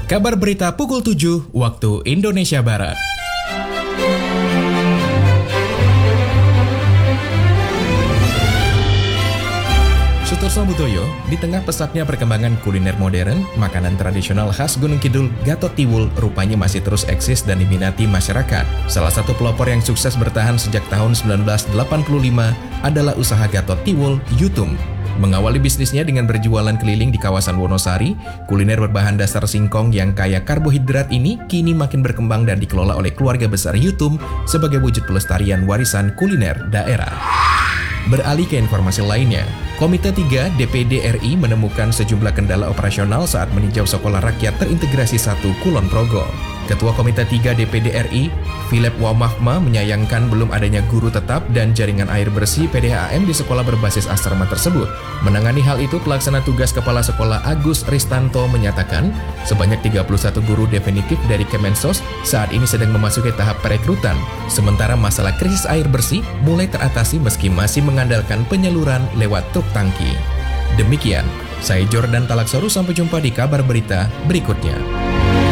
Kabar berita pukul 7 waktu Indonesia Barat. Sutorso Butoyo, di tengah pesatnya perkembangan kuliner modern, makanan tradisional khas Gunung Kidul, Gatot Tiwul, rupanya masih terus eksis dan diminati masyarakat. Salah satu pelopor yang sukses bertahan sejak tahun 1985 adalah usaha Gatot Tiwul, Yutum. Mengawali bisnisnya dengan berjualan keliling di kawasan Wonosari, kuliner berbahan dasar singkong yang kaya karbohidrat ini kini makin berkembang dan dikelola oleh keluarga besar Yutum sebagai wujud pelestarian warisan kuliner daerah. Beralih ke informasi lainnya, Komite 3 DPD RI menemukan sejumlah kendala operasional saat meninjau Sekolah Rakyat Terintegrasi 1 Kulon Progo. Ketua Komite 3 DPD RI, Philip Wamahma, menyayangkan belum adanya guru tetap dan jaringan air bersih PDAM di sekolah berbasis asrama tersebut. Menangani hal itu, Pelaksana Tugas Kepala Sekolah Agus Ristanto menyatakan, sebanyak 31 guru definitif dari Kemensos saat ini sedang memasuki tahap perekrutan, sementara masalah krisis air bersih mulai teratasi meski masih mengandalkan penyaluran lewat truk tangki. Demikian, saya Jordan Talaksoru, sampai jumpa di kabar berita berikutnya.